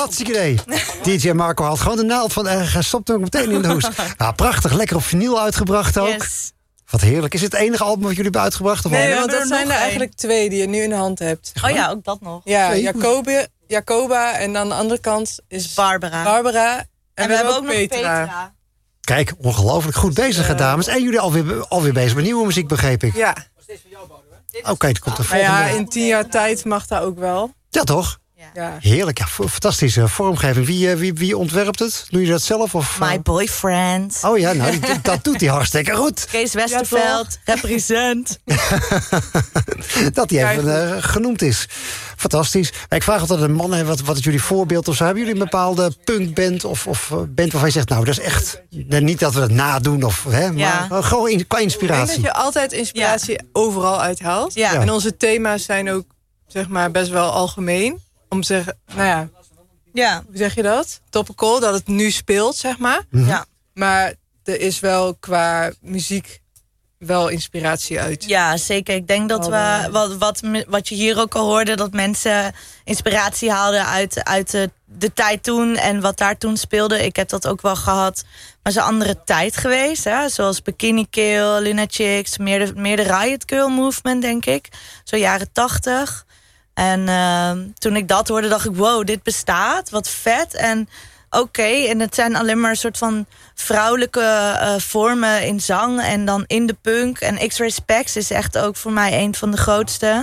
Hartstikke idee. DJ Marco haalt gewoon de naald van hij stopt hem meteen in de hoes. Nou, prachtig. Lekker op vinyl uitgebracht ook. Yes. Wat heerlijk. Is het het enige album wat jullie hebben uitgebracht? Of Nee, al? want dat zijn er eigenlijk 2 die je nu in de hand hebt. Oh ja, ook dat nog. Ja, Jacoba en dan de andere kant is Barbara. En we hebben ook Petra. Kijk, ongelooflijk goed bezig, dames. En jullie alweer bezig met nieuwe muziek, begreep ik. Ja. Oké, er komt een Maar volgende. ja, in 10 jaar tijd mag dat ook wel. Ja, toch? Ja. Heerlijk. Ja, fantastische vormgeving. Wie ontwerpt het? Doe je dat zelf? Of, My boyfriend. Oh ja, nou, dat doet hij hartstikke goed. Kees Westerveld, represent. Dat hij even genoemd is. Fantastisch. Ik vraag altijd aan mannen, wat is jullie voorbeeld of zo? Hebben jullie een bepaalde punkband of band waarvan je zegt, nou, dat is echt... Niet dat we het nadoen, maar gewoon qua Ik inspiratie. denk dat je altijd inspiratie overal uithaalt. Ja. En onze thema's zijn ook, zeg maar, best wel algemeen. Om te zeggen, nou ja, hoe zeg je dat? Topical, dat het nu speelt, zeg maar. Ja. Maar er is wel qua muziek wel inspiratie uit. Ja, zeker. Ik denk dat wat je hier ook al hoorde, dat mensen inspiratie haalden uit de tijd toen en wat daar toen speelde. Ik heb dat ook wel gehad. Maar het is een andere tijd geweest. Hè? Zoals Bikini Kill, Lunatics, meer de Riot Girl movement, denk ik. Zo jaren 80. En toen ik dat hoorde, dacht ik, wow, dit bestaat. Wat vet. En oké, en het zijn alleen maar een soort van vrouwelijke vormen in zang. En dan in de punk. En X-Ray Spex is echt ook voor mij een van de grootste.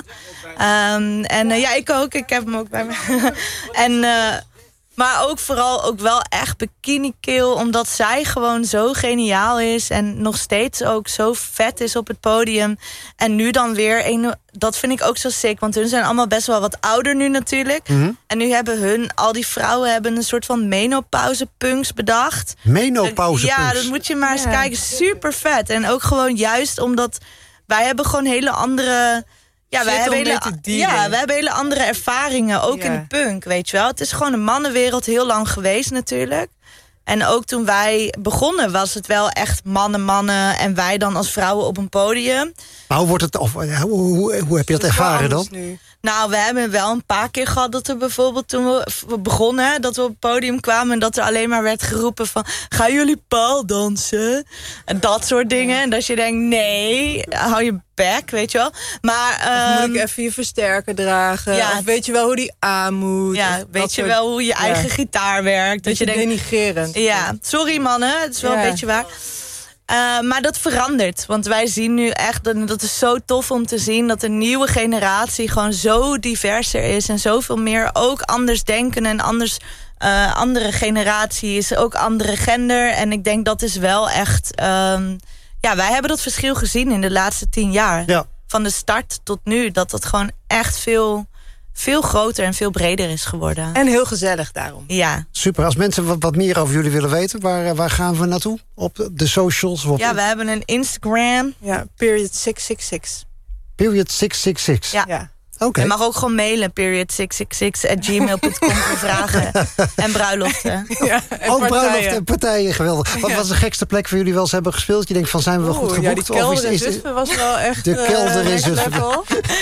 Ja, ik ook. Ik heb hem ook bij me. Maar ook vooral ook wel echt Bikini Kill. Omdat zij gewoon zo geniaal is. En nog steeds ook zo vet is op het podium. En nu dan weer dat vind ik ook zo sick. Want hun zijn allemaal best wel wat ouder nu natuurlijk. Mm-hmm. En nu hebben al die vrouwen hebben een soort van menopauze punks bedacht. Menopauze punks? Ja, dat moet je maar eens kijken. Super vet. En ook gewoon juist omdat wij hebben gewoon hele andere... Ja, wij hebben hele andere ervaringen, ook in de punk, weet je wel. Het is gewoon een mannenwereld heel lang geweest natuurlijk. En ook toen wij begonnen was het wel echt mannen en wij dan als vrouwen op een podium. Maar hoe heb je dat ervaren dan? Nu. Nou, we hebben wel een paar keer gehad dat er bijvoorbeeld toen we begonnen, dat we op het podium kwamen en dat er alleen maar werd geroepen van, gaan jullie paaldansen? En dat soort dingen. En dat je denkt, nee, hou je bek, weet je wel. Maar moet ik even je versterker dragen? Ja, of weet je wel hoe die aan moet? Ja, weet je wel hoe je eigen gitaar werkt? Dat je denkt, denigrerend. Ja, sorry mannen, het is wel een beetje waar. Maar dat verandert. Want wij zien nu echt, en dat is zo tof om te zien, dat de nieuwe generatie gewoon zo diverser is. En zoveel meer ook anders denken en andere generatie is ook andere gender. En ik denk dat is wel echt... wij hebben dat verschil gezien in de laatste 10 jaar. Ja. Van de start tot nu. Dat het gewoon echt veel groter en veel breder is geworden. En heel gezellig daarom. Ja. Super. Als mensen wat meer over jullie willen weten, waar gaan we naartoe? Op de socials? Ja, we hebben een Instagram. Ja, period 666. Period 666. Ja. Okay. Je mag ook gewoon mailen, period666@gmail.com voor vragen en bruiloften. Ja, ook bruiloften en partijen, geweldig. Wat was de gekste plek waar jullie wel eens hebben gespeeld? Je denkt van, zijn we wel goed geboekt? Ja, die kelder in Zutphen was wel echt... De kelder in Zutphen.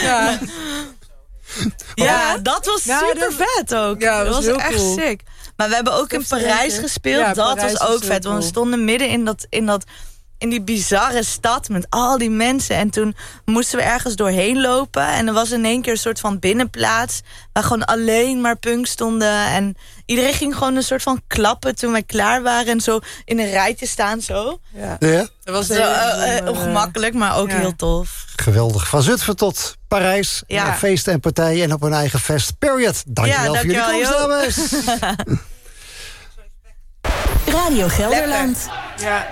Ja, dat was super vet ook. Ja, dat was heel echt cool. sick. Maar we hebben ook in Parijs gespeeld. Ja, dat Parijs was ook vet. Want we stonden midden in die bizarre stad met al die mensen. En toen moesten we ergens doorheen lopen. En er was in één keer een soort van binnenplaats waar gewoon alleen maar punk stonden. En iedereen ging gewoon een soort van klappen toen wij klaar waren. En zo in een rijtje staan zo. Ja. Dat was ongemakkelijk, maar ook heel tof. Geweldig. Van Zutphen tot Parijs. Feesten en partijen en op een eigen fest. Period. Dankjewel voor jullie komst, dames. Radio Gelderland. Ja.